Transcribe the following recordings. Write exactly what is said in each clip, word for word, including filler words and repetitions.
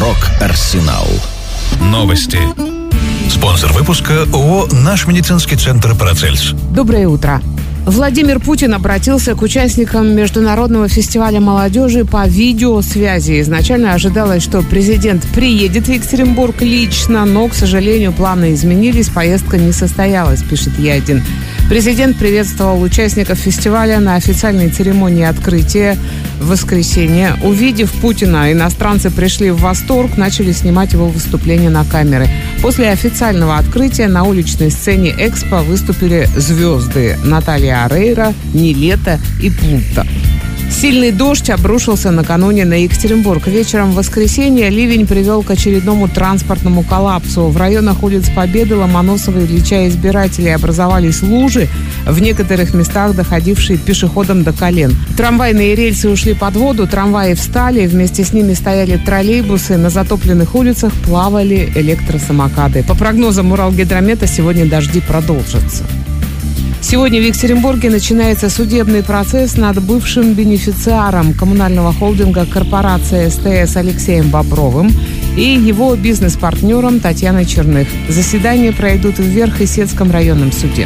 Рок-Арсенал. Новости. Спонсор выпуска ООО «Наш медицинский центр Парацельс». Доброе утро. Владимир Путин обратился к участникам Международного фестиваля молодежи по видеосвязи. Изначально ожидалось, что президент приедет в Екатеринбург лично, но, к сожалению, планы изменились, поездка не состоялась, пишет Е один. Президент приветствовал участников фестиваля на официальной церемонии открытия в воскресенье. Увидев Путина, иностранцы пришли в восторг, начали снимать его выступление на камеры. После официального открытия на уличной сцене Экспо выступили звезды Наталья Орейро, Нилетто и Плуто. Сильный дождь обрушился накануне на Екатеринбург. Вечером в воскресенье ливень привел к очередному транспортному коллапсу. В районах улиц Победы, Ломоносова и Ильича избирателей образовались лужи, в некоторых местах доходившие пешеходам до колен. Трамвайные рельсы ушли под воду, трамваи встали, вместе с ними стояли троллейбусы, на затопленных улицах плавали электросамокаты. По прогнозам Уралгидромета, сегодня дожди продолжатся. Сегодня в Екатеринбурге начинается судебный процесс над бывшим бенефициаром коммунального холдинга корпорации СТС Алексеем Бобровым и его бизнес-партнером Татьяной Черных. Заседания пройдут в Верх-Исетском районном суде.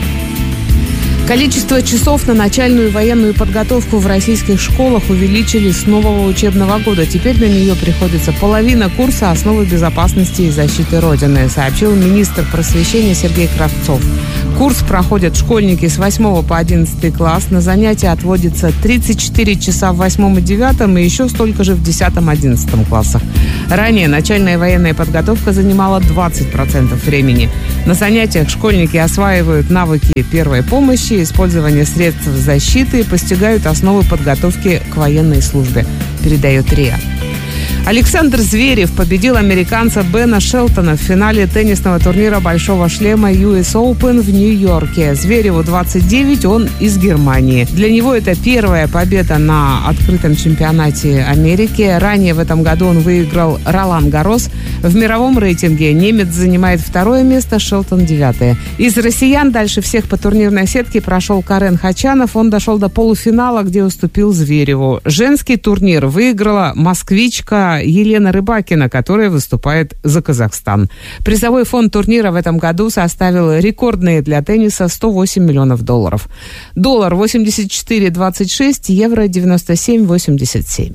Количество часов на начальную военную подготовку в российских школах увеличили с нового учебного года. Теперь на нее приходится половина курса «Основы безопасности и защиты Родины», сообщил министр просвещения Сергей Кравцов. Курс проходят школьники с восьмого по одиннадцатый класс. На занятия отводится тридцать четыре часа в восьмом и девятом и еще столько же в десятом-одиннадцатом классах. Ранее начальная военная подготовка занимала двадцать процентов времени. На занятиях школьники осваивают навыки первой помощи, использование средств защиты и постигают основы подготовки к военной службе, передает РИА. Александр Зверев победил американца Бена Шелтона в финале теннисного турнира «Большого шлема» ю эс Open в Нью-Йорке. Звереву двадцать девять, он из Германии. Для него это первая победа на открытом чемпионате Америки. Ранее в этом году он выиграл Ролан-Гаррос. В мировом рейтинге немец занимает второе место, Шелтон девятое. Из россиян дальше всех по турнирной сетке прошел Карен Хачанов. Он дошел до полуфинала, где уступил Звереву. Женский турнир выиграла москвичка Елена Рыбакина, которая выступает за Казахстан. Призовой фонд турнира в этом году составил рекордные для тенниса сто восемь миллионов долларов. Доллар восемьдесят четыре двадцать шесть, евро девяносто семь восемьдесят семь.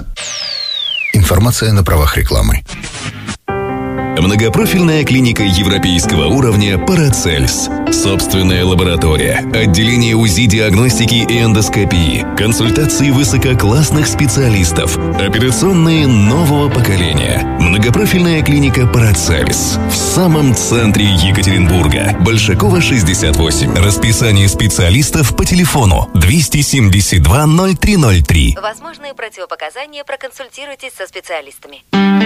Информация на правах рекламы. Многопрофильная клиника европейского уровня «Парацельс». Собственная лаборатория, отделение УЗИ, диагностики и эндоскопии, консультации высококлассных специалистов, операционные нового поколения. Многопрофильная клиника «Парацельс» в самом центре Екатеринбурга. Большакова, шестьдесят восемь. Расписание специалистов по телефону двести семьдесят два ноль три ноль три. Возможные противопоказания, проконсультируйтесь со специалистами.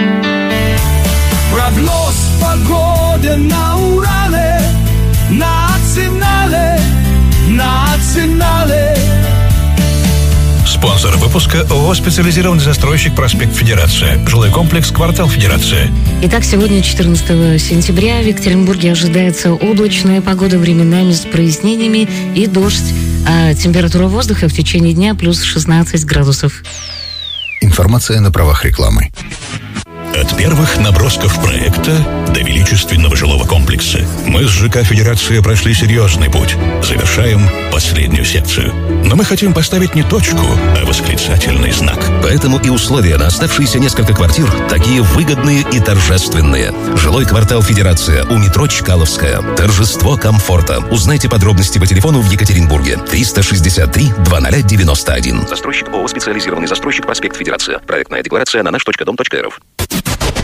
Прогноз погоды на Урале, национале, национале. Спонсор выпуска ООО «Специализированный застройщик Проспект Федерация». Жилой комплекс «Квартал Федерация». Итак, сегодня, четырнадцатого сентября, в Екатеринбурге ожидается облачная погода, временами с прояснениями и дождь. А температура воздуха в течение дня плюс шестнадцать градусов. Информация на правах рекламы. От первых набросков проекта до величественного жилого комплекса мы с ЖК «Федерация» прошли серьезный путь. Завершаем последнюю секцию. Но мы хотим поставить не точку, а восклицательный знак. Поэтому и условия на оставшиеся несколько квартир такие выгодные и торжественные. Жилой квартал «Федерация» у метро Чкаловская. Торжество комфорта. Узнайте подробности по телефону в Екатеринбурге. триста шестьдесят три двадцать девяносто один. Застройщик ООО «Специализированный застройщик Проспект Федерация». Проектная декларация на наш точка дом точка эр эф.